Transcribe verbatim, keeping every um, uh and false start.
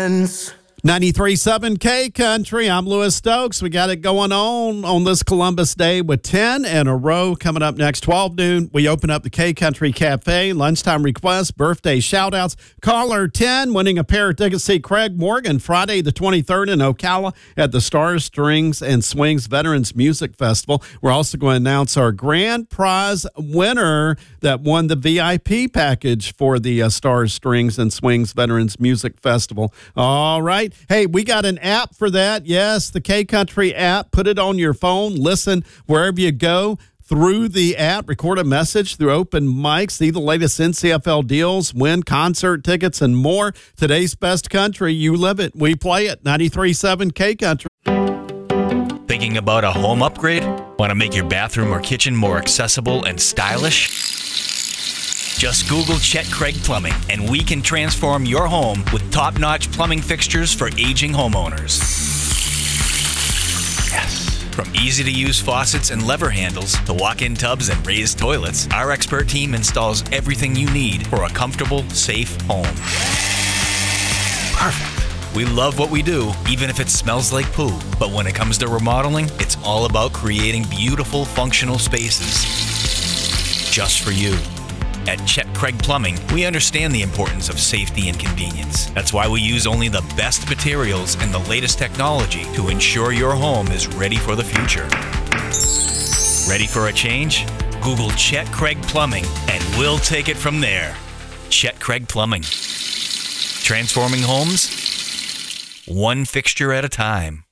friends. ninety-three point seven K Country. I'm Lewis Stokes. We got it going on on this Columbus Day with ten in a row. Coming up next, twelve noon, we open up the K Country Cafe. Lunchtime requests, birthday shout-outs. Caller ten winning a pair of tickets to see Craig Morgan Friday the twenty-third in Ocala at the Stars, Strings, and Swings Veterans Music Festival. We're also going to announce our grand prize winner that won the V I P package for the uh, Stars, Strings, and Swings Veterans Music Festival. All right. Hey, we got an app for that. Yes, the K-Country app. Put it on your phone. Listen wherever you go through the app. Record a message through open mics. See the latest N C F L deals, win concert tickets, and more. Today's best country. You live it. We play it. ninety-three point seven K Country. Thinking about a home upgrade? Want to make your bathroom or kitchen more accessible and stylish? Just Google Chet Craig Plumbing, and we can transform your home with top-notch plumbing fixtures for aging homeowners. Yes. From easy-to-use faucets and lever handles to walk-in tubs and raised toilets, our expert team installs everything you need for a comfortable, safe home. Perfect. We love what we do, even if it smells like poo. But when it comes to remodeling, it's all about creating beautiful, functional spaces just for you. At Chet Craig Plumbing, we understand the importance of safety and convenience. That's why we use only the best materials and the latest technology to ensure your home is ready for the future. Ready for a change? Google Chet Craig Plumbing, and we'll take it from there. Chet Craig Plumbing. Transforming homes, one fixture at a time.